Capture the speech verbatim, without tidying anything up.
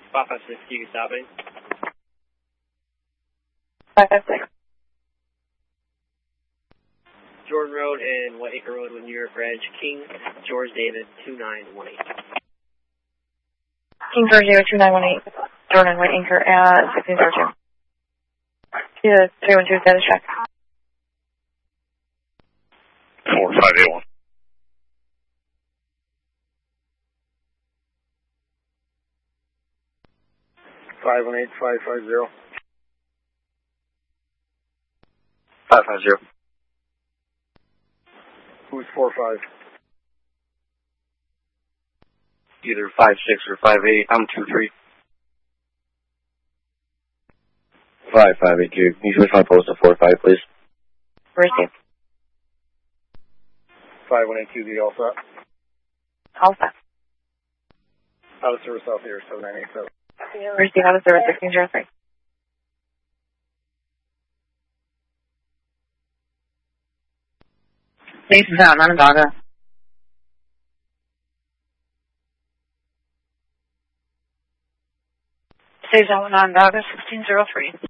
five five six, you can stop it. five five six. Jordan Road and White Acre Road with New York Reg, King George David two nine one eight. King George David two nine one eight. Jordan White Anchor at sixteen zero two. Yeah, three one two status check. four five eight one. five one eight five five zero. five five zero. Who's four five? Either five six or five eight. I'm two three. five five eight two. Can you switch my post to four five, please? Receive. five one eight two, the all set. All set. Out of service out here, seven nine eight seven. Receive out of service sixteen zero three. Station's out, Onondaga. Station out, Onondaga, sixteen zero three.